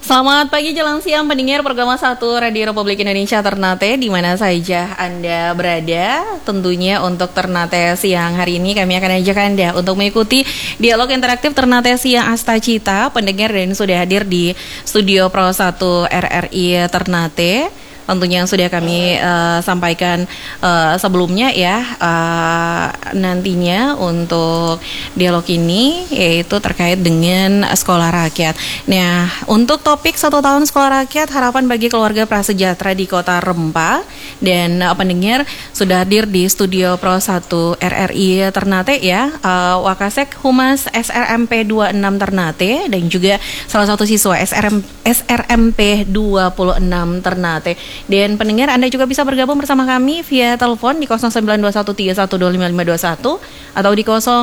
Selamat pagi jelang siang pendengar program 1 Radio Republik Indonesia Ternate di mana saja Anda berada. Tentunya untuk Ternate siang hari ini kami akan ajak Anda untuk mengikuti dialog interaktif Ternate siang Asta Cita. Pendengar dan sudah hadir di studio Pro 1 RRI Ternate. Tentunya yang sudah kami sampaikan sebelumnya ya, nantinya untuk dialog ini yaitu terkait dengan sekolah rakyat. Nah, untuk topik 1 tahun sekolah rakyat, harapan bagi keluarga prasejahtera di Kota Rempah, dan pendengar sudah hadir di studio Pro 1 RRI Ternate ya, Wakasek Humas SRMP 26 Ternate dan juga salah satu siswa SRMP 26 Ternate. Dan pendengar Anda juga bisa bergabung bersama kami via telepon di 0921312551 atau di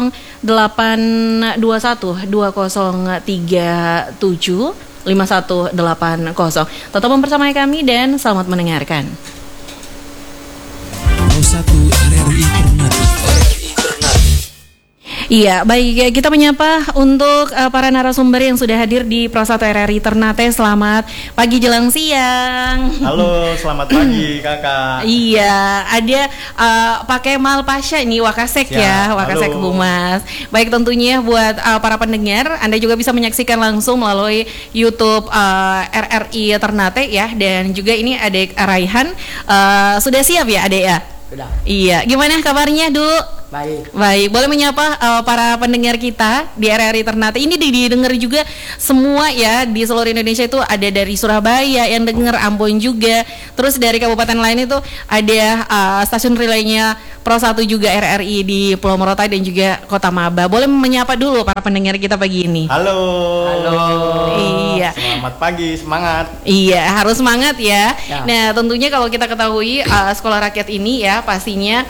082120375180. Tetap bersama kami dan selamat mendengarkan. Pro 1 RRI Ternate. Iya, baik, kita menyapa untuk para narasumber yang sudah hadir di Pro 1 RRI Ternate. Selamat pagi jelang siang. Halo, selamat pagi kakak. Iya, ada Pak Kemal Pasha ini Wakasek ya, Wakasek Humas. Baik, tentunya buat para pendengar, Anda juga bisa menyaksikan langsung melalui YouTube RRI Ternate ya. Dan juga ini Adek Raihan, sudah siap ya Adek ya? Sudah. Iya, gimana kabarnya dulu? Baik, boleh menyapa para pendengar kita di RRI Ternate. Ini didengar juga semua ya, di seluruh Indonesia itu ada dari Surabaya yang dengar, Ambon juga. Terus dari kabupaten lain itu ada stasiun relaynya Pro 1 juga RRI di Pulau Morotai dan juga Kota Maba. Boleh menyapa dulu para pendengar kita pagi ini. Halo. Iya. Selamat pagi, semangat. Iya, harus semangat ya. Ya. Nah, tentunya kalau kita ketahui sekolah rakyat ini ya pastinya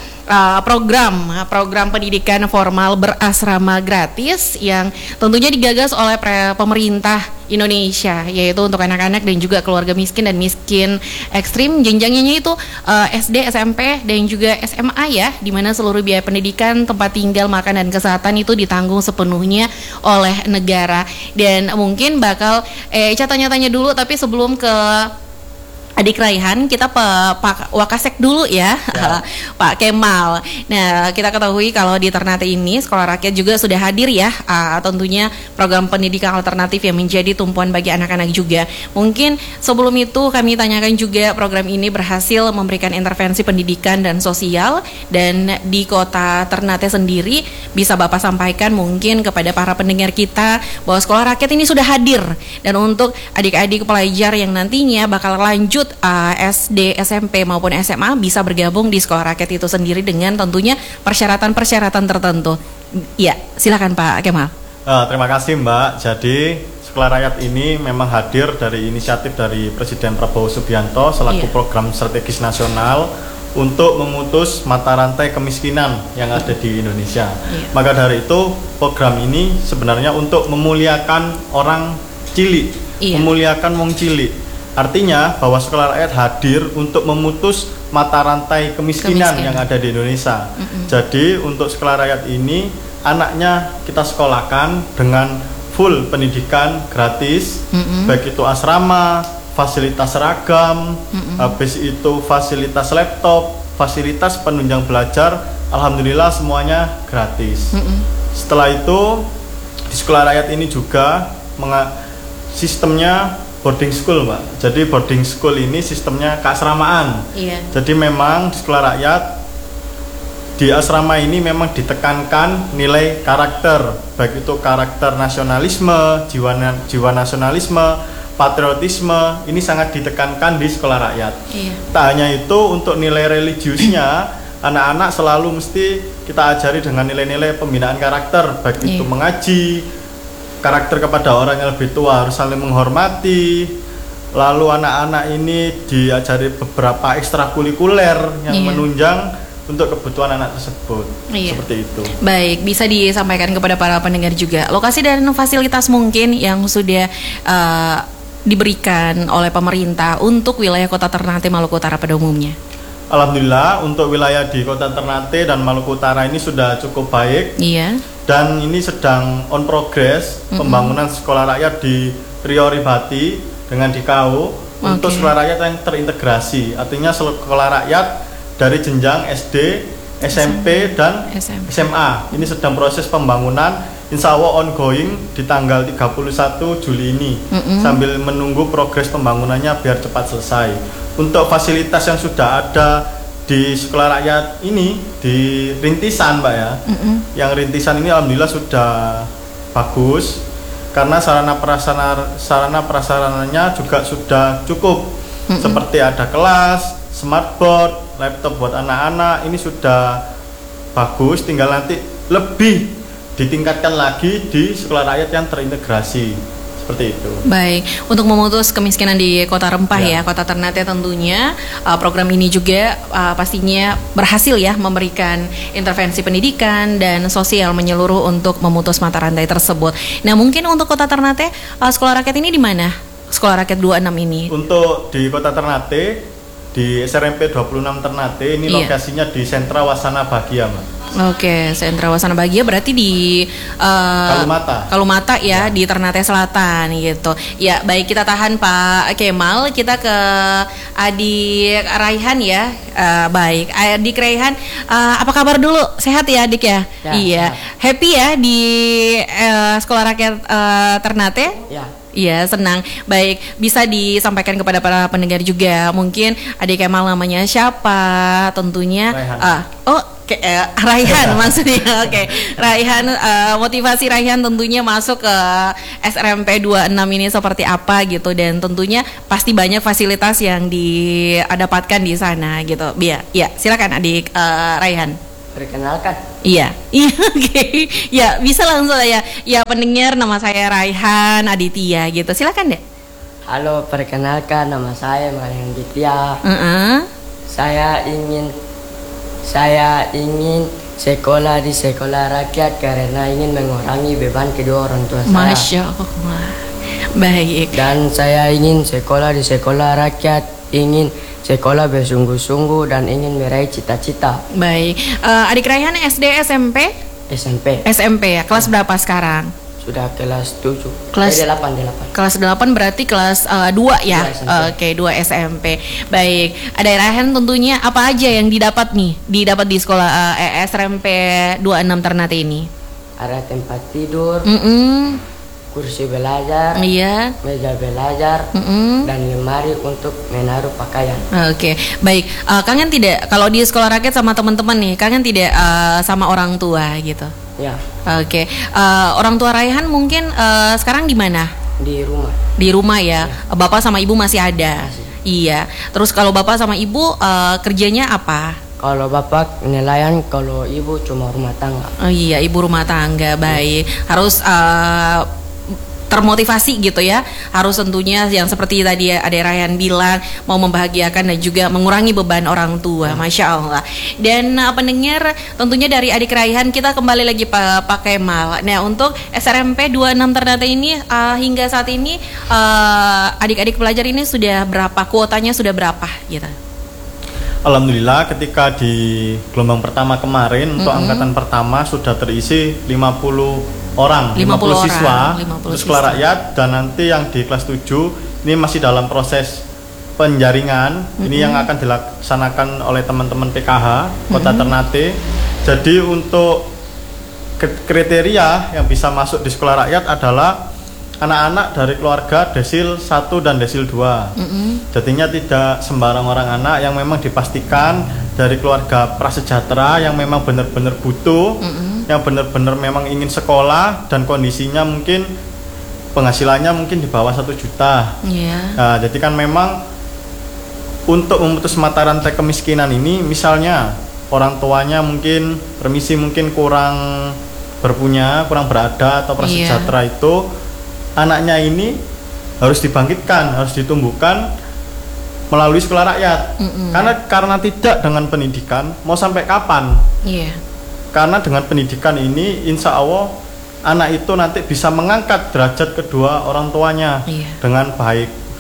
program pendidikan formal berasrama gratis yang tentunya digagas oleh pemerintah Indonesia, yaitu untuk anak-anak dan juga keluarga miskin dan miskin ekstrim. Jenjangnya itu SD, SMP dan juga SMA ya, di mana seluruh biaya pendidikan, tempat tinggal, makan dan kesehatan itu ditanggung sepenuhnya oleh negara. Dan mungkin bakal tanya-tanya dulu, tapi sebelum ke Adik Raihan, kita Pak Wakasek dulu ya. Pak Kemal. Nah, kita ketahui kalau di Ternate ini sekolah rakyat juga sudah hadir ya, tentunya program pendidikan alternatif yang menjadi tumpuan bagi anak-anak juga. Mungkin sebelum itu kami tanyakan juga, program ini berhasil memberikan intervensi pendidikan dan sosial, dan di Kota Ternate sendiri bisa Bapak sampaikan mungkin kepada para pendengar kita bahwa sekolah rakyat ini sudah hadir, dan untuk adik-adik pelajar yang nantinya bakal lanjut SD, SMP maupun SMA bisa bergabung di sekolah rakyat itu sendiri dengan tentunya persyaratan-persyaratan tertentu. Ya, silakan Pak Kemal. Terima kasih Mbak. Jadi sekolah rakyat ini memang hadir dari inisiatif dari Presiden Prabowo Subianto selaku program strategis nasional untuk memutus mata rantai kemiskinan yang ada di Indonesia. Maka dari itu program ini sebenarnya untuk memuliakan orang cilik, memuliakan wong cilik. Artinya bahwa sekolah rakyat hadir untuk memutus mata rantai kemiskinan yang ada di Indonesia. Jadi untuk sekolah rakyat ini anaknya kita sekolahkan dengan full pendidikan gratis, baik itu asrama, fasilitas seragam, habis itu fasilitas laptop, fasilitas penunjang belajar, alhamdulillah semuanya gratis. Setelah itu di sekolah rakyat ini juga sistemnya boarding school, Mbak. Jadi boarding school ini sistemnya keasramaan. Jadi memang di sekolah rakyat, di asrama ini memang ditekankan nilai karakter, baik itu karakter nasionalisme, jiwa nasionalisme, patriotisme, ini sangat ditekankan di sekolah rakyat. Tak hanya itu, untuk nilai religiusnya, anak-anak selalu mesti kita ajari dengan nilai-nilai pembinaan karakter, baik itu mengaji, karakter kepada orang yang lebih tua, harus saling menghormati. Lalu anak-anak ini diajari beberapa ekstrakurikuler yang menunjang untuk kebutuhan anak tersebut. Seperti itu. Baik, bisa disampaikan kepada para pendengar juga lokasi dan fasilitas mungkin yang sudah diberikan oleh pemerintah untuk wilayah Kota Ternate, Maluku Utara pada umumnya. Alhamdulillah untuk wilayah di Kota Ternate dan Maluku Utara ini sudah cukup baik. Dan ini sedang on progress pembangunan sekolah rakyat di Riau Ribati dengan DKU untuk sekolah rakyat yang terintegrasi. Artinya sekolah rakyat dari jenjang SD, SMP dan SMA. Ini sedang proses pembangunan, insya Allah ongoing di tanggal 31 Juli ini. Sambil menunggu progres pembangunannya biar cepat selesai. Untuk fasilitas yang sudah ada di sekolah rakyat ini, di rintisan Mbak ya, yang rintisan ini alhamdulillah sudah bagus. Karena sarana prasarananya juga sudah cukup, seperti ada kelas, smartboard, laptop buat anak-anak, ini sudah bagus. Tinggal nanti lebih ditingkatkan lagi di sekolah rakyat yang terintegrasi, seperti itu. Baik, untuk memutus kemiskinan di Kota Rempah ya, Kota Ternate tentunya program ini juga pastinya berhasil ya memberikan intervensi pendidikan dan sosial menyeluruh untuk memutus mata rantai tersebut. Nah, mungkin untuk Kota Ternate sekolah rakyat ini di mana? Sekolah rakyat 26 ini. Untuk di Kota Ternate, di SRMP 26 Ternate ini lokasinya di Sentra Wasana Bahagia, Mbak. Oke, Sentra Wasana Bahagia berarti di Kalumata ya, di Ternate Selatan gitu. Ya, baik, kita tahan Pak Kemal, kita ke Adik Raihan ya. Baik, Adik Raihan, apa kabar dulu? Sehat ya Adik ya? Iya, sehat. Happy ya di Sekolah Rakyat Ternate? Ya. Iya, senang. Baik, bisa disampaikan kepada para pendengar juga. Mungkin Adik Kemal namanya siapa? Tentunya Raihan maksudnya. Oke. Raihan, motivasi Raihan tentunya masuk ke SRMP 26 ini seperti apa gitu, dan tentunya pasti banyak fasilitas yang didapatkan di sana gitu. Ya, silakan Adik Raihan. Perkenalkan. Iya, oke. Ya, bisa langsung ya. Ya, pendengar, nama saya Raihan Aditya gitu. Silakan deh. Halo, perkenalkan, nama saya Raihan Aditya. Saya ingin sekolah di sekolah rakyat karena ingin mengurangi beban kedua orang tua saya. Masya Allah. Baik. Dan saya ingin sekolah di sekolah rakyat, ingin sekolah bersungguh-sungguh dan ingin meraih cita-cita. Baik. Adik Raihan SD, SMP? SMP ya. Kelas berapa sekarang? Sudah kelas 7. Kelas 8. Kelas 8 berarti kelas 2 ya. Oke, 2 SMP. Baik. Adik Raihan tentunya apa aja yang didapat di sekolah SRMP 26 Ternate ini? Ada tempat tidur. Kursi belajar, meja belajar, dan lemari untuk menaruh pakaian. Oke, baik. Kangen tidak kalau di sekolah rakyat sama teman-teman nih? Kangen tidak sama orang tua gitu? Ya. Oke. Orang tua Raihan mungkin sekarang di mana? Di rumah. Di rumah ya. Bapak sama ibu masih ada. Masih. Iya. Terus kalau bapak sama ibu kerjanya apa? Kalau bapak nelayan, kalau ibu cuma rumah tangga. Oh iya, ibu rumah tangga. Baik. Harus termotivasi gitu ya, harus tentunya yang seperti tadi Adik Raihan bilang, mau membahagiakan dan juga mengurangi beban orang tua. Masya Allah. Dan pendengar, tentunya dari Adik Raihan kita kembali lagi Pak Kemal. Nah, untuk SRMP 26 Ternate ini hingga saat ini adik-adik pelajar ini sudah berapa, kuotanya sudah berapa gitu? Alhamdulillah ketika di gelombang pertama kemarin untuk angkatan pertama sudah terisi 50 siswa untuk sekolah rakyat, dan nanti yang di kelas 7 ini masih dalam proses penjaringan. Ini yang akan dilaksanakan oleh teman-teman PKH Kota Ternate. Jadi untuk kriteria yang bisa masuk di sekolah rakyat adalah anak-anak dari keluarga desil 1 dan desil 2. Jadinya tidak sembarang orang anak, yang memang dipastikan dari keluarga prasejahtera yang memang benar-benar butuh, yang benar-benar memang ingin sekolah dan kondisinya mungkin penghasilannya mungkin di bawah 1 juta. Nah, jadi kan memang untuk memutus mata rantai kemiskinan ini, misalnya orang tuanya mungkin permisi mungkin kurang berpunya, kurang berada atau prasejahtera, itu anaknya ini harus dibangkitkan, harus ditumbuhkan melalui sekolah rakyat. Karena tidak dengan pendidikan mau sampai kapan? Karena dengan pendidikan ini insya Allah anak itu nanti bisa mengangkat derajat kedua orang tuanya dengan baik.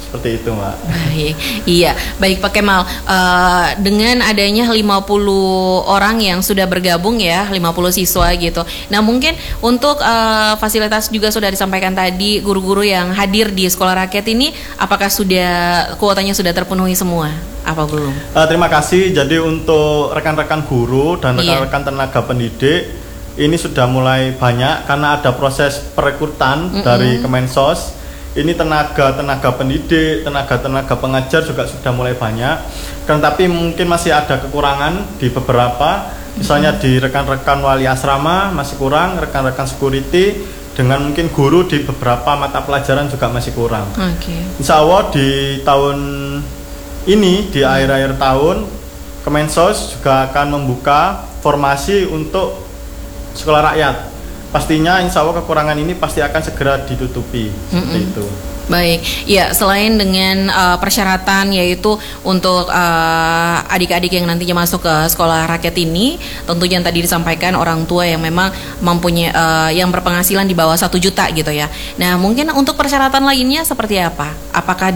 Seperti itu, Mbak. Baik, iya, baik Pak Kemal. Dengan adanya 50 orang yang sudah bergabung ya, 50 siswa gitu. Nah mungkin untuk fasilitas juga sudah disampaikan tadi, guru-guru yang hadir di sekolah rakyat ini, apakah sudah kuotanya sudah terpenuhi semua? Apa belum? Terima kasih. Jadi untuk rekan-rekan guru dan rekan-rekan tenaga pendidik, ini sudah mulai banyak karena ada proses perekrutan dari Kemensos. Ini tenaga pendidik, tenaga pengajar juga sudah mulai banyak. Kan tapi mungkin masih ada kekurangan di beberapa. Misalnya di rekan-rekan wali asrama masih kurang, rekan-rekan security, dengan mungkin guru di beberapa mata pelajaran juga masih kurang. Insya Allah di tahun ini, di akhir-akhir tahun, Kemensos juga akan membuka formasi untuk sekolah rakyat. Pastinya insya Allah kekurangan ini pasti akan segera ditutupi. Seperti itu. Baik, ya selain dengan persyaratan yaitu untuk adik-adik yang nantinya masuk ke sekolah rakyat ini, tentunya yang tadi disampaikan orang tua yang memang mempunyai yang berpenghasilan di bawah 1 juta gitu ya. Nah mungkin untuk persyaratan lainnya seperti apa? Apakah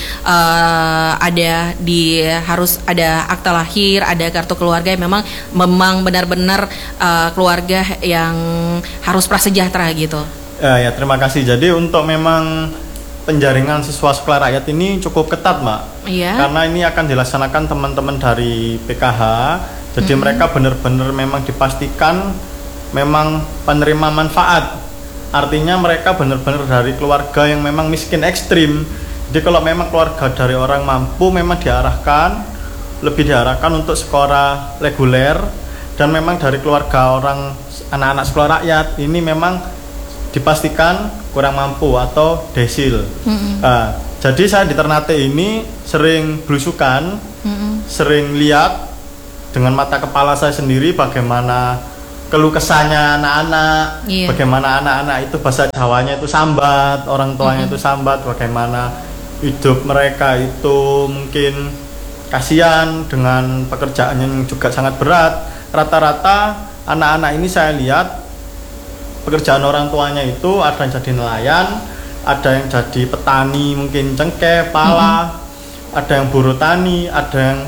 harus ada akta lahir, ada kartu keluarga yang memang benar-benar keluarga yang harus prasejahtera gitu? Ya terima kasih. Jadi untuk memang penjaringan siswa sekolah rakyat ini cukup ketat, Mbak. Iya. Karena ini akan dilaksanakan teman-teman dari PKH. Jadi mereka benar-benar memang dipastikan memang penerima manfaat. Artinya mereka benar-benar dari keluarga yang memang miskin ekstrim. Jadi kalau memang keluarga dari orang mampu memang lebih diarahkan untuk sekolah reguler, dan memang dari keluarga anak-anak sekolah rakyat ini memang dipastikan kurang mampu atau desil. Jadi saya di Ternate ini sering belusukan, sering lihat dengan mata kepala saya sendiri bagaimana keluh kesahnya anak-anak, bagaimana anak-anak itu bahasa Jawanya itu sambat, orang tuanya itu sambat, bagaimana hidup mereka itu mungkin kasihan dengan pekerjaan yang juga sangat berat. Rata-rata anak-anak ini saya lihat pekerjaan orang tuanya itu ada yang jadi nelayan, ada yang jadi petani mungkin cengkeh, pala, ada yang buruh tani, ada yang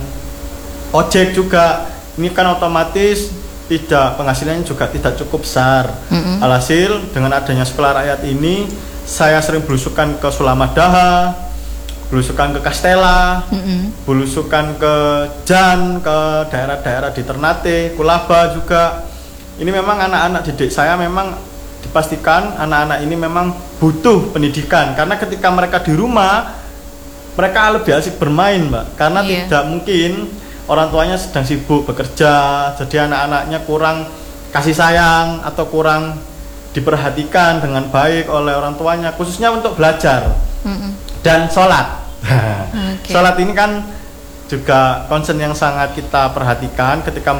ojek juga. Ini kan otomatis penghasilannya juga tidak cukup besar. Alhasil dengan adanya sekolah rakyat ini, saya sering belusukan ke Sulamadaha, belusukan ke Kastela, belusukan ke Jan, ke daerah-daerah di Ternate, Kulaba juga. Ini memang anak-anak didik saya memang dipastikan anak-anak ini memang butuh pendidikan, karena ketika mereka di rumah mereka lebih asik bermain, Mbak, karena tidak mungkin orang tuanya sedang sibuk bekerja, jadi anak-anaknya kurang kasih sayang atau kurang diperhatikan dengan baik oleh orang tuanya, khususnya untuk belajar dan sholat. Sholat ini kan juga concern yang sangat kita perhatikan ketika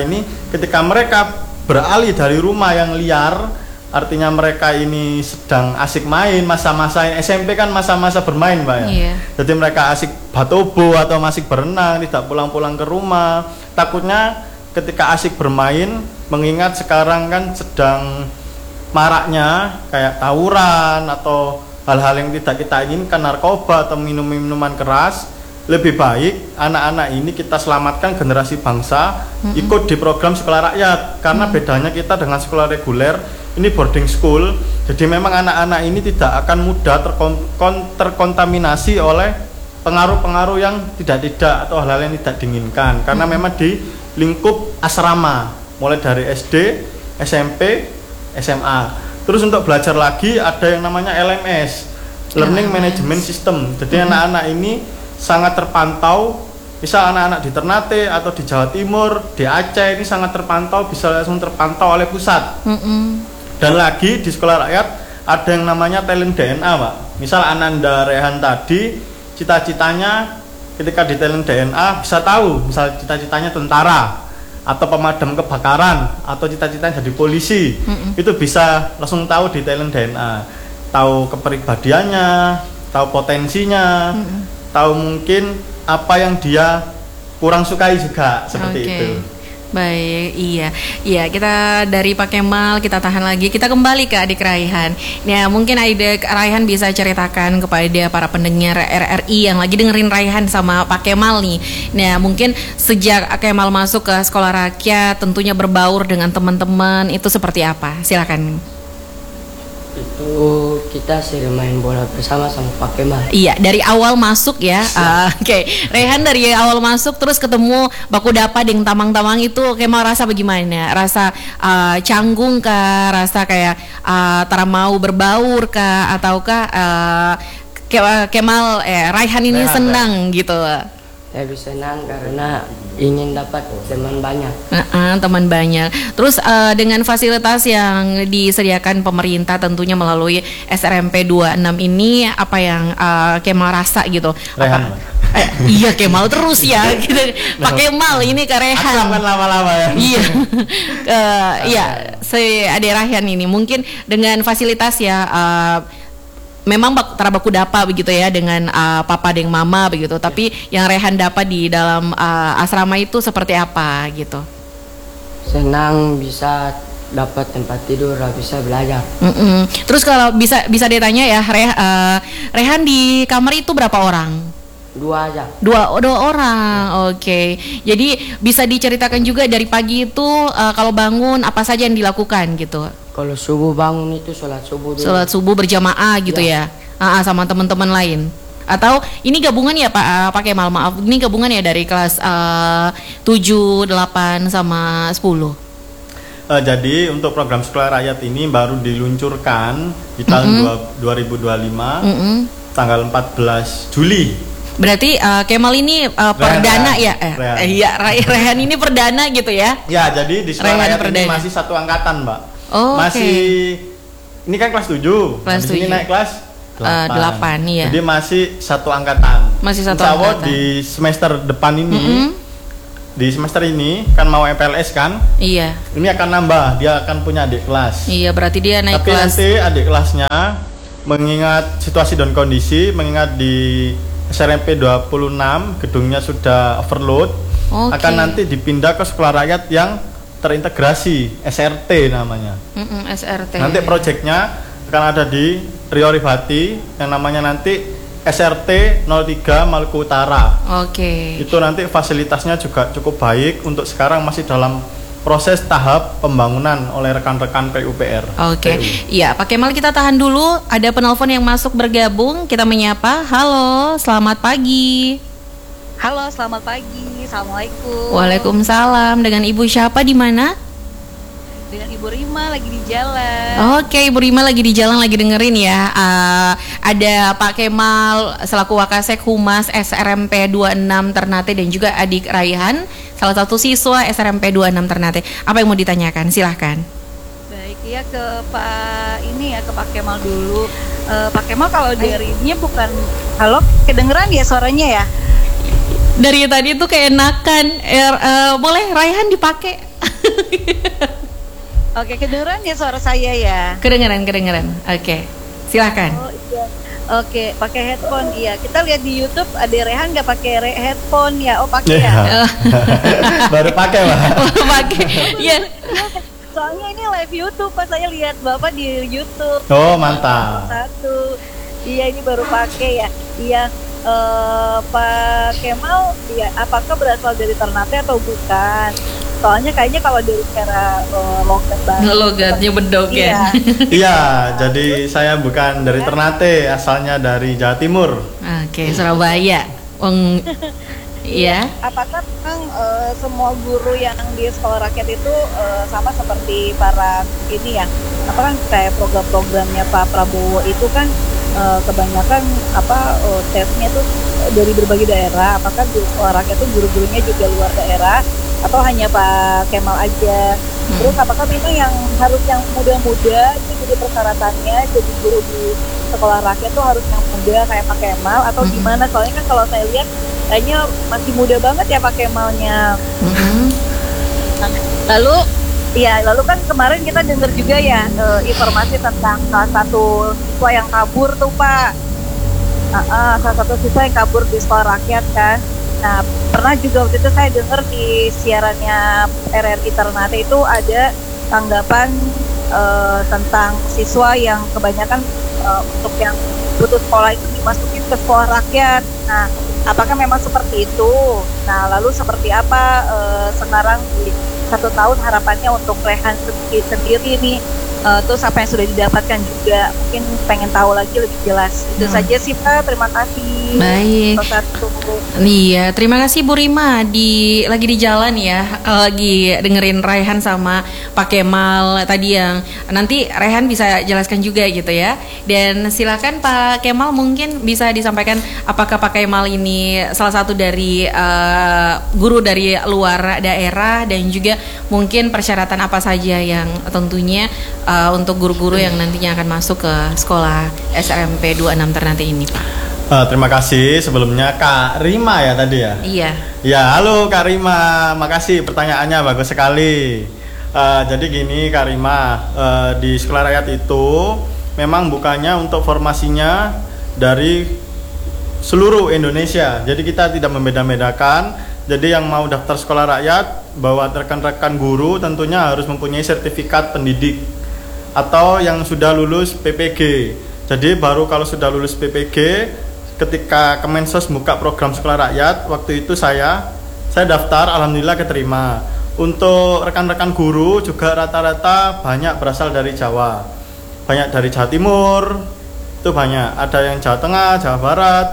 mereka beralih dari rumah yang liar, artinya mereka ini sedang asik main, masa-masa SMP kan masa-masa bermain, Mbak ya. Jadi mereka asik batobo atau asik berenang, tidak pulang-pulang ke rumah. Takutnya ketika asik bermain, mengingat sekarang kan sedang maraknya kayak tawuran atau hal-hal yang tidak kita inginkan, narkoba atau minuman keras. Lebih baik anak-anak ini kita selamatkan generasi bangsa, ikut di program sekolah rakyat, karena bedanya kita dengan sekolah reguler, ini boarding school, jadi memang anak-anak ini tidak akan mudah terkontaminasi oleh pengaruh-pengaruh yang tidak atau hal-hal yang tidak diinginkan, karena memang di lingkup asrama, mulai dari SD, SMP, SMA. Terus untuk belajar lagi ada yang namanya LMS, Learning Management System. Jadi anak-anak ini sangat terpantau, misal anak-anak di Ternate atau di Jawa Timur, di Aceh ini sangat terpantau, bisa langsung terpantau oleh pusat. Dan lagi di sekolah rakyat ada yang namanya talent DNA, Pak. Misal Ananda Rehan tadi, cita-citanya ketika di talent DNA bisa tahu, misal cita-citanya tentara atau pemadam kebakaran atau cita-citanya jadi polisi, itu bisa langsung tahu di talent DNA, tahu kepribadiannya, tahu potensinya, tahu mungkin apa yang dia kurang sukai juga, seperti itu. Baik, iya, iya. Kita dari Pak Kemal kita tahan lagi. Kita kembali ke adik Raihan. Nah, mungkin adik Raihan bisa ceritakan kepada para pendengar RRI yang lagi dengerin Raihan sama Pak Kemal nih. Nah, mungkin sejak Kemal masuk ke sekolah rakyat, tentunya berbaur dengan teman-teman itu seperti apa? Silakan. Itu kita sering main bola bersama sama Pak Kemal. Iya, dari awal masuk ya. Oke. Raihan dari awal masuk terus ketemu baku dapa ding tamang-tamang itu Kemal rasa bagaimana? Rasa canggung kah? Rasa kayak tara mau berbaur kah? Ataukah Kemal Raihan ini senang gitu? Lebih senang karena ingin dapat teman banyak. Teman banyak. Terus dengan fasilitas yang disediakan pemerintah tentunya melalui SRMP 26 ini apa yang Kemal rasa gitu? Raihan. Iya Kemal terus ya gitu. Pak Kemal ini ke Raihan. Akan lama-lama ya. Iya. Iya, Ade Raihan ini mungkin dengan fasilitas ya memang tara baku dapa begitu ya dengan papa dan mama begitu, tapi yang Raihan dapat di dalam asrama itu seperti apa gitu? Senang bisa dapat tempat tidur, bisa belajar. Terus kalau bisa ditanya ya, Raihan di kamar itu berapa orang? 2 aja. Dua orang, oke. Jadi bisa diceritakan juga dari pagi itu kalau bangun apa saja yang dilakukan gitu? Kalau subuh bangun itu sholat subuh dulu. Sholat subuh berjamaah gitu ya? Sama teman-teman lain. Atau ini gabungan ya Pak Kemal, maaf, ini gabungan ya dari kelas 7, 8 sama 10. Jadi untuk program sekolah rakyat ini baru diluncurkan di tahun 2025 tanggal 14 Juli. Berarti Kemal ini perdana ya? Iya, Raihan ini perdana gitu ya? Ya, jadi di sekolah Raihan rakyat perdana. ini masih satu angkatan, Mbak. Oh, masih ini kan kelas 7. Kelas di sini 7. naik kelas 8. Iya. Jadi masih satu angkatan. Masih satu Insya Allah angkatan. di semester depan ini di semester ini kan mau MPLS kan? Iya. Ini akan nambah, dia akan punya adik kelas. Iya, berarti dia naik Tapi kelas. nanti adik kelasnya mengingat situasi dan kondisi, mengingat di SRMP 26 gedungnya sudah overload, akan nanti dipindah ke sekolah rakyat yang terintegrasi, SRT namanya. SRT. Nanti proyeknya akan ada di Rio Rifati yang namanya nanti SRT 03 Maluku Utara. Oke. Itu nanti fasilitasnya juga cukup baik, untuk sekarang masih dalam proses tahap pembangunan oleh rekan-rekan PUPR. Oke. Iya, Pak Kemal kita tahan dulu. Ada penelpon yang masuk bergabung. Kita menyapa. Halo, selamat pagi. Halo, selamat pagi. Assalamualaikum. Waalaikumsalam. Dengan Ibu siapa di mana? Dengan Ibu Rima lagi di jalan. Oke, Ibu Rima lagi di jalan lagi dengerin ya. Ada Pak Kemal selaku Wakasek Humas SRMP 26 Ternate dan juga adik Raihan, salah satu siswa SRMP 26 Ternate. Apa yang mau ditanyakan? Silahkan. Baik, ya ke Pak Kemal dulu. Pak Kemal kalau dari ini bukan, halo, kedengeran ya suaranya ya? Dari tadi tuh keenakan. Boleh Raihan dipakai? Oke, kedengeran ya suara saya ya? Kedengeran. Oke, silahkan. Oh iya. Oke, pakai headphone. Iya, kita lihat di YouTube ada Rehan nggak pakai headphone ya? Oh pakai ya? Baru pakai Pak. Pakai. Iya. Soalnya ini live YouTube, pas saya lihat Bapak di YouTube. Oh mantap. Satu. Iya, ini baru pakai ya. Iya. Pak Kemal, ya, apakah berasal dari Ternate atau bukan? Soalnya kayaknya kalau dari cara logat banget. Logatnya bedok ya. Iya, jadi saya bukan dari Ternate, asalnya dari Jawa Timur. Oke, Surabaya. Iya. Apakah memang semua guru yang di sekolah rakyat itu sama seperti para ini ya? Apa kan kayak program-programnya Pak Prabowo itu kan kebanyakan tesnya tuh dari berbagai daerah. Apakah di sekolah rakyat itu guru-gurunya juga luar daerah atau hanya Pak Kemal aja? Terus apakah memang yang harus yang muda-muda itu jadi persyaratannya jadi guru di sekolah rakyat tuh harus yang muda kayak Pak Kemal atau gimana? Soalnya kan kalau saya lihat kayaknya masih muda banget ya Pak Kemalnya. Lalu kan kemarin kita dengar juga ya informasi tentang salah satu siswa yang kabur tuh Pak. Salah satu siswa yang kabur di sekolah rakyat kan. Nah, pernah juga waktu itu saya dengar di siarannya RRI Ternate itu ada tanggapan tentang siswa yang kebanyakan untuk yang putus sekolah itu dimasukin ke sekolah rakyat. Nah, apakah memang seperti itu? Nah, lalu seperti apa sekarang di 1 tahun harapannya untuk Rehan sendiri nih? Terus apa yang sudah didapatkan juga, mungkin pengen tahu lagi lebih jelas. Itu saja sih Pak, terima kasih. Baik. Iya, terima kasih Bu Rima lagi di jalan ya, lagi dengerin Raihan sama Pak Kemal tadi yang nanti Raihan bisa jelaskan juga gitu ya. Dan silakan Pak Kemal mungkin bisa disampaikan apakah Pak Kemal ini salah satu dari guru dari luar daerah dan juga mungkin persyaratan apa saja yang tentunya untuk guru-guru yang nantinya akan masuk ke sekolah SRMP 26 Ternate ini, Pak. Terima kasih sebelumnya Kak Rima ya tadi ya. Iya. Ya, halo Kak Rima, makasih pertanyaannya bagus sekali. Jadi gini Kak Rima, di sekolah rakyat itu memang bukannya untuk formasinya dari seluruh Indonesia. Jadi kita tidak membeda-bedakan. Jadi yang mau daftar sekolah rakyat, bawa rekan-rekan guru tentunya harus mempunyai sertifikat pendidik atau yang sudah lulus PPG. Jadi baru kalau sudah lulus PPG, ketika Kemensos buka program sekolah rakyat, waktu itu saya daftar, alhamdulillah keterima. Untuk rekan-rekan guru juga rata-rata banyak berasal dari Jawa, banyak dari Jawa Timur, itu banyak. Ada yang Jawa Tengah, Jawa Barat.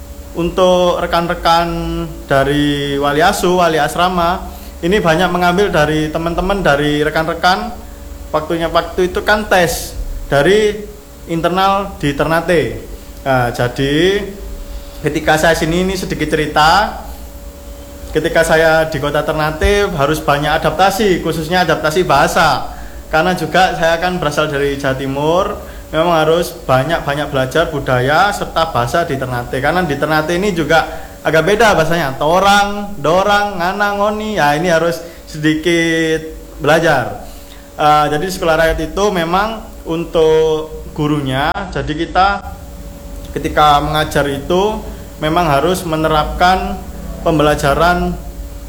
Untuk rekan-rekan dari wali asuh, wali asrama, ini banyak mengambil dari teman-teman, dari rekan-rekan. Waktu itu kan tes dari internal di Ternate. Nah, jadi ketika saya sini ini sedikit cerita. Ketika saya di kota Ternate harus banyak adaptasi, khususnya adaptasi bahasa. Karena juga saya kan berasal dari Jawa Timur, memang harus banyak belajar budaya serta bahasa di Ternate. Karena di Ternate ini juga agak beda bahasanya. Torang, dorang, ngana, ngoni. Ya ini harus sedikit belajar. Jadi sekolah rakyat itu memang untuk gurunya. Jadi kita ketika mengajar itu memang harus menerapkan pembelajaran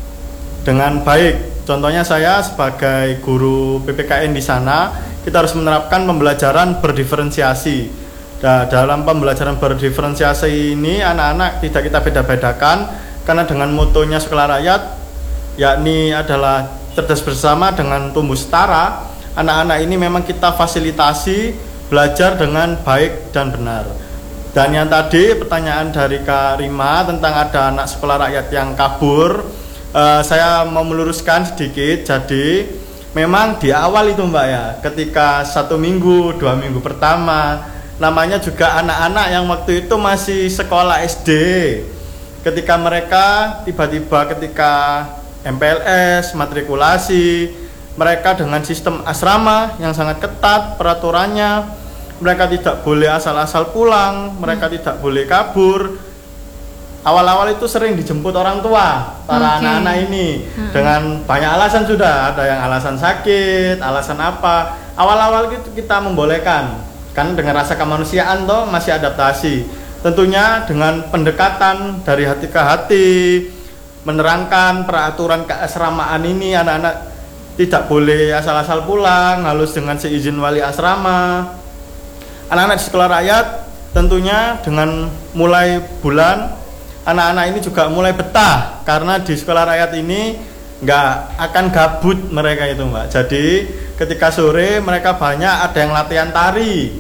dengan baik. Contohnya saya sebagai guru PPKN di sana, kita harus menerapkan pembelajaran berdiferensiasi. Nah, dalam pembelajaran berdiferensiasi ini anak-anak tidak kita beda-bedakan karena dengan motonya sekolah rakyat yakni adalah cerdas bersama dengan tumbuh setara. Anak-anak ini memang kita fasilitasi belajar dengan baik dan benar. Dan yang tadi pertanyaan dari Kak Rima tentang ada anak sekolah rakyat yang kabur, saya mau meluruskan sedikit. Jadi memang di awal itu Mbak ya, ketika 1 minggu, 2 minggu pertama, namanya juga anak-anak yang waktu itu masih sekolah SD. Ketika mereka tiba-tiba ketika MPLS, matrikulasi, mereka dengan sistem asrama yang sangat ketat peraturannya, mereka tidak boleh asal-asal pulang, mereka tidak boleh kabur. Awal-awal itu sering dijemput orang tua para anak-anak ini dengan banyak alasan sudah, ada yang alasan sakit, alasan apa. Awal-awal itu kita membolehkan, kan dengan rasa kemanusiaan toh masih adaptasi. Tentunya dengan pendekatan dari hati ke hati, menerangkan peraturan keasramaan ini, anak-anak tidak boleh asal-asal pulang, harus dengan seizin wali asrama. Anak-anak di sekolah rakyat tentunya dengan mulai bulan, anak-anak ini juga mulai betah karena di sekolah rakyat ini nggak akan gabut mereka itu Mbak. Jadi ketika sore mereka banyak ada yang latihan tari,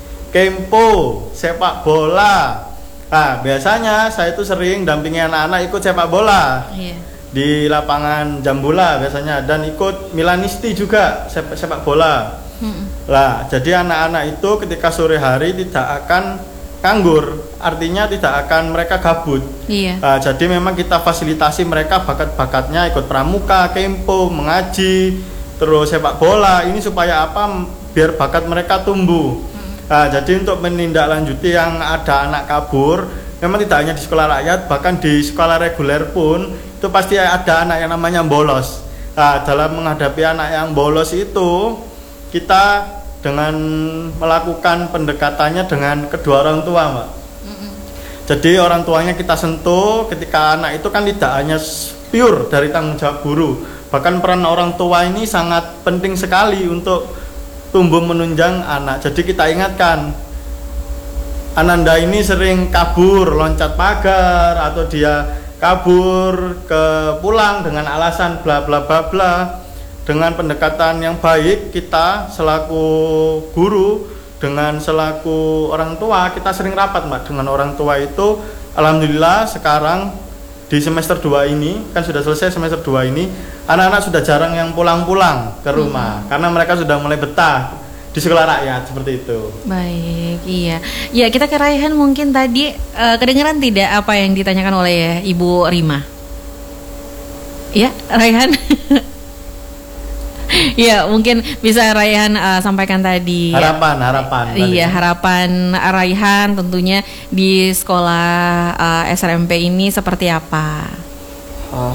kempo, sepak bola. Nah biasanya saya itu sering dampingi anak-anak ikut sepak bola di lapangan Jambula biasanya, dan ikut Milanisti juga sepak bola. Lah jadi anak-anak itu ketika sore hari tidak akan nganggur, artinya tidak akan mereka gabut. Jadi memang kita fasilitasi mereka bakat-bakatnya, ikut pramuka, kempo, mengaji, terus sepak bola. Ini supaya apa? Biar bakat mereka tumbuh. Jadi untuk menindaklanjuti yang ada anak kabur, memang tidak hanya di sekolah rakyat, bahkan di sekolah reguler pun itu pasti ada anak yang namanya bolos. Dalam menghadapi anak yang bolos itu, kita dengan melakukan pendekatannya dengan kedua orang tua Mbak. Jadi orang tuanya kita sentuh ketika anak itu kan tidak hanya pure dari tanggung jawab guru, bahkan peran orang tua ini sangat penting sekali untuk tumbuh menunjang anak. Jadi kita ingatkan, Ananda ini sering kabur, loncat pagar, atau dia kabur ke pulang dengan alasan bla bla bla bla. Dengan pendekatan yang baik, kita selaku guru dengan selaku orang tua, kita sering rapat Mbak dengan orang tua itu. Alhamdulillah sekarang di semester 2 ini, kan sudah selesai semester 2 ini, anak-anak sudah jarang yang pulang-pulang ke rumah karena mereka sudah mulai betah di sekolah rakyat seperti itu. Baik, iya. Ya, kita ke Raihan mungkin tadi kedengeran tidak apa yang ditanyakan oleh Ibu Rima? Ya, Raihan. Ya, mungkin bisa Raihan sampaikan tadi. Harapan. Iya, harapan Raihan tentunya di sekolah SRMP ini seperti apa? Oh,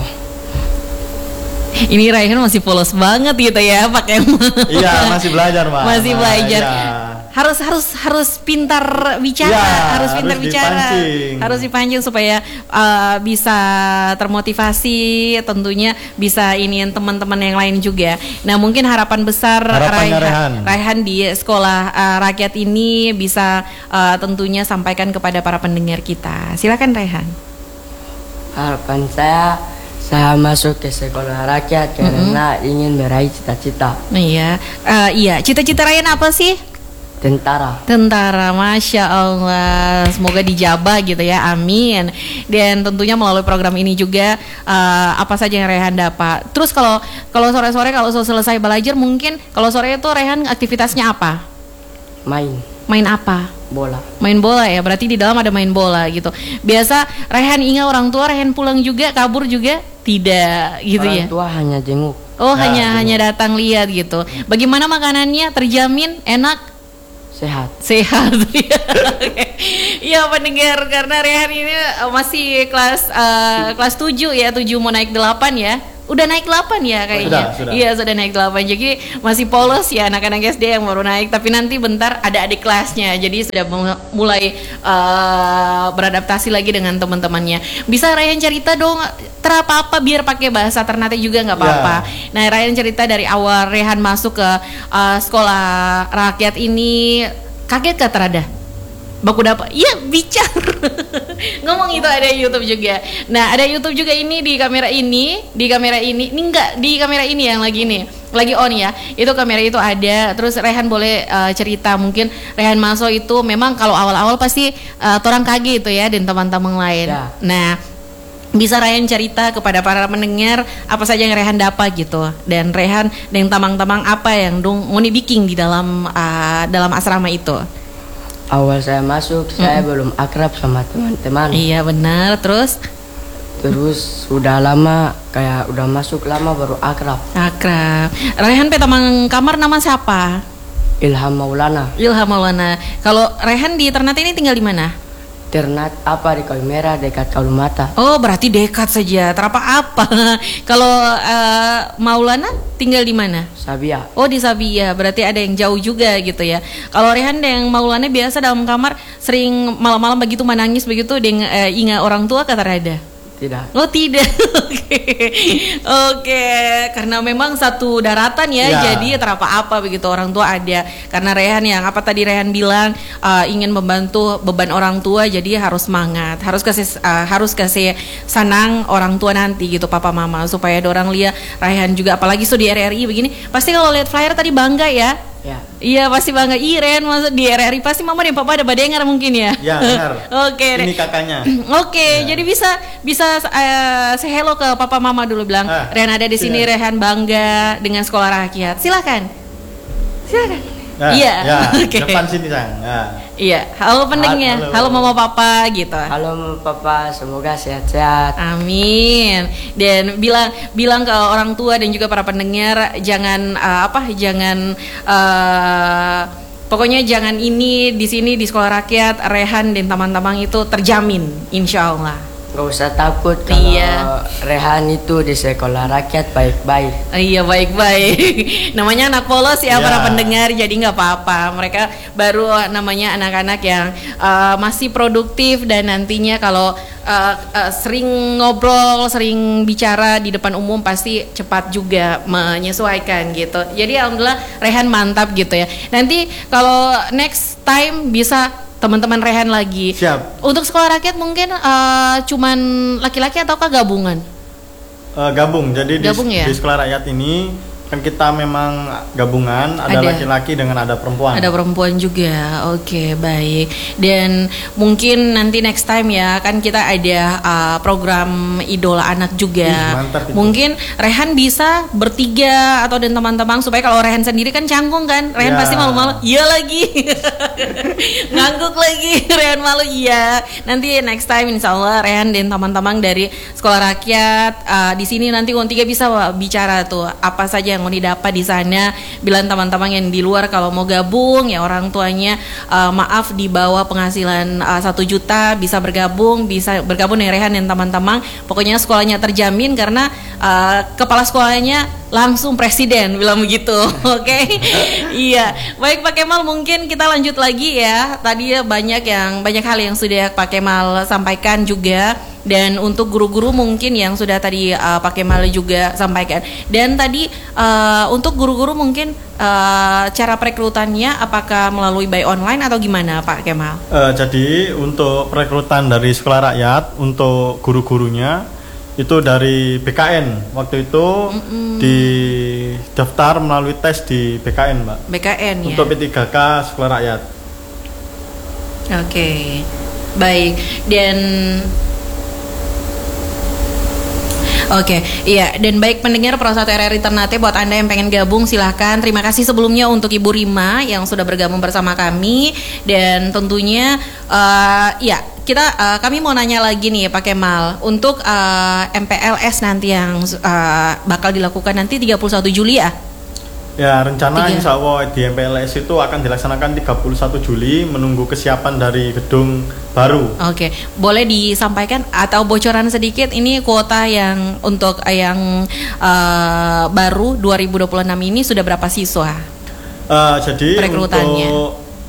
Ini Raihan masih polos banget gitu ya, pakai. Iya, masih belajar Mbak. Masih belajar. Iya. Harus pintar bicara, Ya, harus pintar harus bicara, dipancing. harus dipancing supaya bisa termotivasi, tentunya bisa iniin teman-teman yang lain juga. Nah, mungkin harapan besar Harapannya Raihan di sekolah rakyat ini bisa tentunya sampaikan kepada para pendengar kita. Silakan Raihan. harapan saya masuk ke sekolah rakyat karena ingin meraih cita-cita Iya, cita-cita Raihan apa sih? tentara. Masya Allah, semoga dijabah gitu ya, amin. Dan tentunya melalui program ini juga apa saja yang Raihan dapat. Terus kalau sore-sore kalau selesai belajar, mungkin kalau sore itu Raihan aktivitasnya apa? Main apa? Bola. Main bola ya, berarti di dalam ada main bola gitu. Biasa Raihan ingat orang tua, Raihan pulang juga, kabur juga? Tidak gitu ya. Orang tua hanya jenguk. Oh, Nah, hanya datang lihat gitu. Bagaimana makanannya? Terjamin enak? Sehat. Iya pendengar, karena Raihan ini masih kelas 7 ya, 7 mau naik 8 ya. Udah naik 8 ya kayaknya. Sudah. Iya, sudah naik 8. Jadi masih polos ya anak-anak SD yang baru naik, tapi nanti bentar ada adik kelasnya. Jadi sudah mulai beradaptasi lagi dengan teman-temannya. Bisa Raihan cerita dong, terapa-apa biar pakai bahasa Ternate juga nggak apa-apa. Nah, Raihan cerita dari awal Raihan masuk ke sekolah rakyat ini, kaget gak terada? Baku dapat, iya bicara. Ngomong itu ada YouTube juga. Nah, ada YouTube juga ini di kamera ini enggak di kamera ini yang lagi on ya. Itu kamera itu ada. Terus Raihan boleh cerita, mungkin Raihan masuk itu memang kalau awal-awal pasti orang kaget itu ya, dan teman-teman lain. Ya. Nah, bisa Raihan cerita kepada para pendengar apa saja yang Raihan dapat gitu, dan Raihan dan tamang-tamang apa yang dong mau bikin di dalam asrama itu. Awal saya masuk, saya belum akrab sama teman-teman. Iya benar. Terus sudah lama, kayak udah masuk lama baru akrab. Raihan petamang kamar nama siapa? Ilham Maulana. Kalau Raihan di Ternate ini tinggal di mana? Ternate di Kayu Merah dekat Kalumata. Oh, berarti dekat saja. Terapa apa? Kalau Maulana tinggal di mana? Sabia. Oh, di Sabia. Berarti ada yang jauh juga gitu ya. Kalau Raihan yang Maulana biasa dalam kamar sering malam-malam begitu menangis begitu dengan ingat orang tua kata Rada. Tidak. Oh tidak. Oke. Karena memang satu daratan ya, jadi terapa apa begitu orang tua ada. Karena Raihan yang apa tadi Raihan bilang ingin membantu beban orang tua, jadi harus semangat, harus kasih senang orang tua nanti gitu, papa mama, supaya ada orang lihat Raihan juga, apalagi di RRI begini. Pasti kalau lihat flyer tadi bangga ya. Ya. Iya pasti bangga. Iren masuk di RRI, pasti mama dan papa ada badengar mungkin ya. Ya benar. Oke. Ini kakaknya. Oke, jadi bisa say hello ke papa mama dulu, bilang Raihan ada di sini, Raihan bangga dengan sekolah rakyat. Silakan. Iya. Oke. Depan sini Sang. Iya. Halo pendengar. Halo mama papa gitu. Halo mama papa, semoga sehat-sehat. Amin. Dan bilang ke orang tua dan juga para pendengar, jangan pokoknya jangan ini di sini di sekolah rakyat Raihan dan teman-teman itu terjamin, insya Allah. Gak usah takut kalau Iya. Rehan itu di sekolah rakyat baik-baik. Iya baik-baik. Namanya anak polos ya Ya. para pendengar, jadi nggak apa-apa. Mereka baru namanya anak-anak yang masih produktif dan nantinya kalau sering ngobrol, sering bicara di depan umum pasti cepat juga menyesuaikan gitu. Jadi alhamdulillah Rehan mantap gitu ya. Nanti kalau next time bisa teman-teman Rehan lagi. Siap. Untuk sekolah rakyat mungkin cuman laki-laki ataukah gabungan? Gabung. Jadi Gabung ya? di sekolah rakyat ini kan kita memang gabungan, ada Ada. laki-laki dengan ada perempuan. Ada perempuan juga, oke baik. Dan mungkin nanti next time ya kan kita ada program idola anak juga. Ih, mantap itu. Mungkin Rehan bisa bertiga atau dan teman-teman supaya kalau Rehan sendiri kan canggung kan, Rehan Ya. pasti malu-malu. Iya lagi, ngangguk lagi, Rehan malu iya. Nanti next time Insya Allah Rehan dan teman-teman dari sekolah rakyat di sini nanti Untiga bisa bicara tuh apa saja yang mau didapat di sana. Bilang teman-teman yang di luar kalau mau gabung ya orang tuanya maaf di bawah penghasilan 1 juta bisa bergabung dengan Rehan dan teman-teman. Pokoknya sekolahnya terjamin karena kepala sekolahnya langsung presiden bilang begitu. Oke. Iya. Baik Pak Kemal, mungkin kita lanjut lagi ya. Tadi banyak hal yang sudah Pak Kemal sampaikan juga. Dan untuk guru-guru mungkin yang sudah tadi Pak Kemal juga sampaikan. Dan tadi untuk guru-guru mungkin cara perekrutannya apakah melalui by online atau gimana Pak Kemal? Jadi untuk perekrutan dari sekolah rakyat untuk guru-gurunya itu dari BKN. Waktu itu di daftar melalui tes di BKN, Mbak. BKN ya. Untuk P3K sekolah rakyat. Oke. Baik. Dan oke, iya. Dan baik pendengar Pro 1 RRI Ternate, buat Anda yang pengen gabung silahkan. Terima kasih sebelumnya untuk Ibu Rima yang sudah bergabung bersama kami. Dan tentunya ya kami mau nanya lagi nih Pak Kemal untuk MPLS nanti yang bakal dilakukan nanti 31 Juli ya. Ya, rencana 3. insya Allah di MPLS itu akan dilaksanakan 31 Juli menunggu kesiapan dari gedung baru. Oke, boleh disampaikan atau bocoran sedikit ini kuota yang untuk yang baru 2026 ini sudah berapa siswa? Jadi Perekrutannya. untuk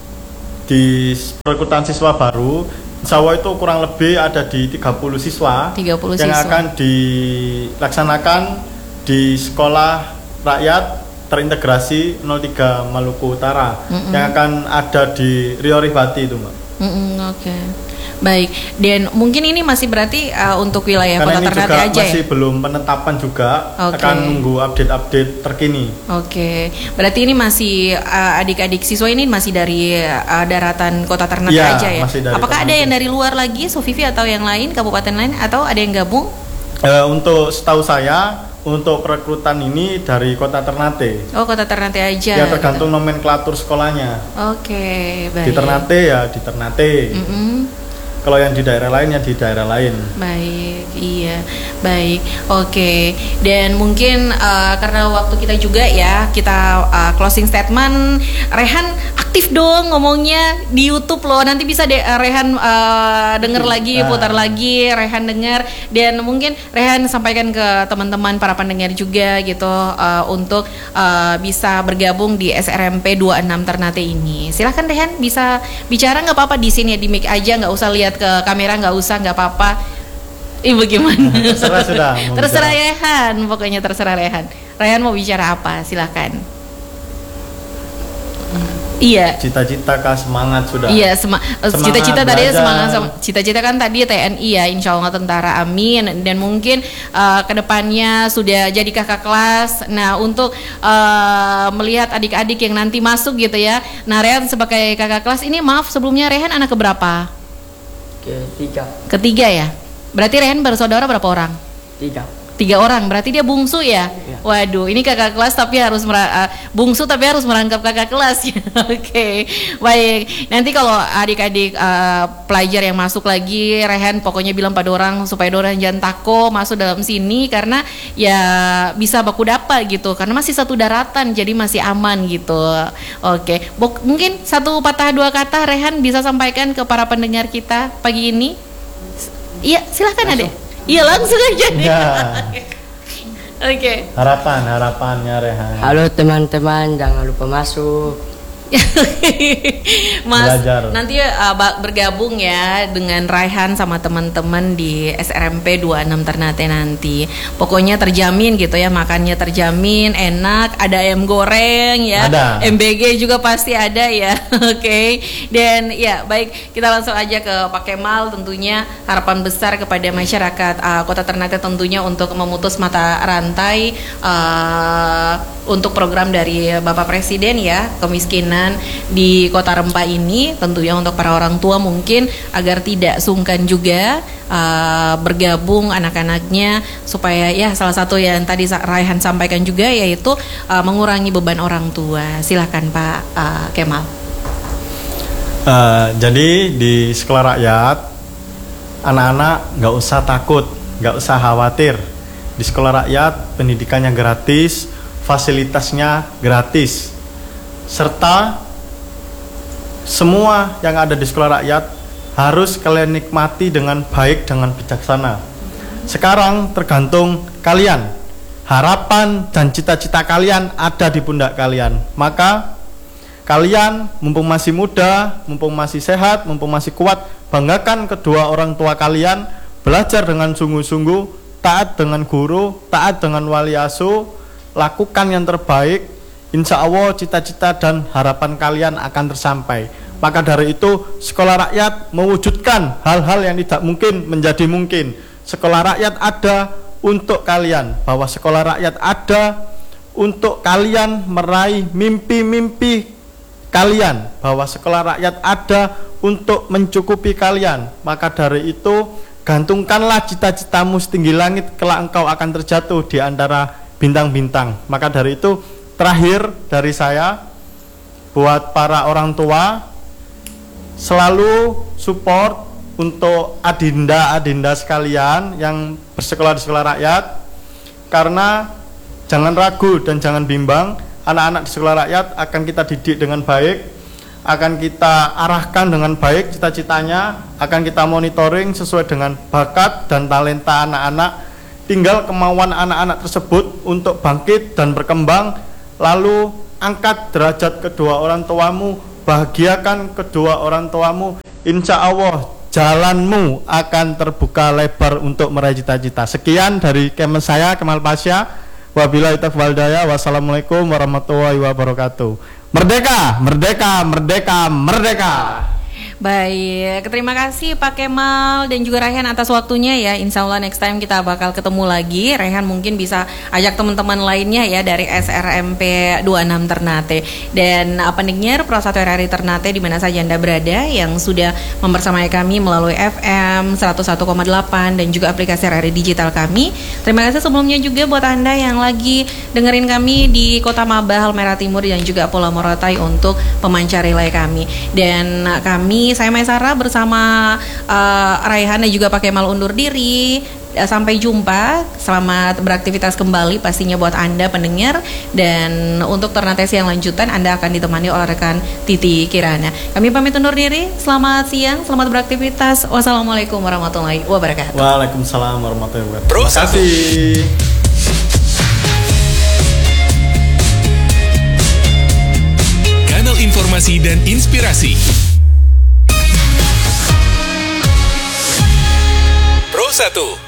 di perekrutan siswa baru insya Allah itu kurang lebih ada di 30 siswa 30 yang siswa. akan dilaksanakan di sekolah rakyat terintegrasi 03 Maluku Utara yang akan ada di Rio Ribati itu, Mbak. Oke. Baik, dan mungkin ini masih berarti untuk wilayah Karena Kota ini Ternate juga aja masih ya? belum penetapan juga, Oke. akan nunggu update-update terkini. Oke, berarti ini masih adik-adik siswa ini masih dari daratan Kota Ternate Iya, aja ya? masih dari Apakah ada Ternate. yang dari luar lagi, Sufifi atau yang lain, kabupaten lain, atau ada yang gabung? Untuk setahu saya, untuk perekrutan ini dari Kota Ternate. Oh, Kota Ternate aja. Ya tergantung nomenklatur sekolahnya. Oke, baik. Di Ternate ya di Ternate. Mm-mm. Kalau yang di daerah lain ya di daerah lain. Baik, iya, baik, oke. Dan mungkin karena waktu kita juga ya, kita closing statement. Rehan aktif dong ngomongnya di YouTube loh. Nanti bisa Rehan denger lagi, putar lagi, Rehan denger. Dan mungkin Rehan sampaikan ke teman-teman para pendengar juga gitu untuk bisa bergabung di SRMP 26 Ternate ini. Silahkan Rehan bisa bicara nggak apa-apa di sini ya, di mic aja, nggak usah lihat ke kamera, nggak usah, nggak apa-apa. Ibu gimana? Terserah sudah, mau Terserah bicara. Rehan, pokoknya terserah Rehan. Rehan mau bicara apa? Silahkan. Iya. Cita-cita kah, semangat sudah. Iya, Semangat cita-cita tadi belajar. semangat cita-cita kan tadi TNI ya, insya Allah tentara, amin. Dan mungkin kedepannya sudah jadi kakak kelas. Nah, untuk melihat adik-adik yang nanti masuk gitu ya. Nah, Rehan sebagai kakak kelas ini, maaf sebelumnya Rehan anak keberapa? Ketiga ya. Berarti Rehan bersaudara berapa orang? 3 orang, berarti dia bungsu ya? Iya. Waduh, ini kakak kelas tapi harus bungsu tapi harus merangkap kakak kelas ya. Oke, baik. Nanti kalau adik-adik pelajar yang masuk lagi, Rehan pokoknya bilang pada orang supaya orang jangan takut masuk dalam sini karena ya bisa baku dapat gitu. Karena masih satu daratan, jadi masih aman gitu. Oke, mungkin satu patah dua kata Rehan bisa sampaikan ke para pendengar kita pagi ini. Iya, silahkan Ade. Iya, langsung aja nih. Ya. Oke. Harapannya Rehan. Halo teman-teman, jangan lupa masuk. Mas, Belajar. nanti bergabung ya dengan Raihan sama teman-teman di SRMP 26 Ternate nanti. Pokoknya terjamin gitu ya, makannya terjamin, enak, ada ayam goreng ya. Ada. MBG juga pasti ada ya. Oke. Dan ya, baik, kita langsung aja ke Pak Kemal. Tentunya harapan besar kepada masyarakat Kota Ternate tentunya untuk memutus mata rantai untuk program dari Bapak Presiden ya, kemiskinan di Kota Rempah ini, tentunya untuk para orang tua mungkin agar tidak sungkan juga bergabung anak-anaknya, supaya ya salah satu yang tadi Raihan sampaikan juga yaitu mengurangi beban orang tua. Silakan Pak Kemal. Jadi di sekolah rakyat anak-anak nggak usah takut, nggak usah khawatir. Di sekolah rakyat pendidikannya gratis, fasilitasnya gratis, serta semua yang ada di sekolah rakyat harus kalian nikmati dengan baik, dengan bijaksana. Sekarang tergantung kalian. Harapan dan cita-cita kalian ada di pundak kalian. Maka kalian mumpung masih muda, mumpung masih sehat, mumpung masih kuat, banggakan kedua orang tua kalian, belajar dengan sungguh-sungguh, taat dengan guru, taat dengan wali asuh, lakukan yang terbaik. Insya Allah cita-cita dan harapan kalian akan tersampai. Maka dari itu sekolah rakyat mewujudkan hal-hal yang tidak mungkin menjadi mungkin. Sekolah rakyat ada untuk kalian, bahwa sekolah rakyat ada untuk kalian meraih mimpi-mimpi kalian, bahwa sekolah rakyat ada untuk mencukupi kalian. Maka dari itu gantungkanlah cita-citamu setinggi langit, kelak engkau akan terjatuh di antara bintang-bintang. Maka dari itu terakhir dari saya, buat para orang tua, selalu support untuk adinda-adinda sekalian yang bersekolah di sekolah rakyat. Karena jangan ragu dan jangan bimbang, anak-anak di sekolah rakyat akan kita didik dengan baik, akan kita arahkan dengan baik cita-citanya, akan kita monitoring sesuai dengan bakat dan talenta anak-anak. Tinggal kemauan anak-anak tersebut untuk bangkit dan berkembang. Lalu angkat derajat kedua orang tuamu, bahagiakan kedua orang tuamu. Insya Allah jalanmu akan terbuka lebar untuk meraih cita-cita. Sekian dari saya, Kemal Pasha. Wabillahi taufiq wal hidayah. Wassalamualaikum warahmatullahi wabarakatuh. Merdeka, merdeka, merdeka, merdeka. Baik, terima kasih Pak Kemal dan juga Raihan atas waktunya ya. Insya Allah next time kita bakal ketemu lagi. Raihan mungkin bisa ajak teman-teman lainnya ya dari SRMP 26 Ternate. Dan pendengar Pro 1 RRI Ternate di mana saja Anda berada yang sudah membersamai kami melalui FM 101,8 dan juga aplikasi RRI digital kami. Terima kasih sebelumnya juga buat Anda yang lagi dengerin kami di Kota Maba, Halmahera Timur dan juga Pulau Morotai untuk pemancar relay kami. Dan saya Maisara bersama Raihan dan juga Pak Kemal undur diri. Sampai jumpa. Selamat beraktivitas kembali pastinya buat Anda pendengar. Dan untuk Ternate Siang lanjutan Anda akan ditemani oleh rekan Titi Kirana. Kami pamit undur diri. Selamat siang, selamat beraktivitas. Wassalamualaikum warahmatullahi wabarakatuh. Waalaikumsalam warahmatullahi wabarakatuh. Pro Terima kasih. Kanal informasi dan inspirasi. Pro 1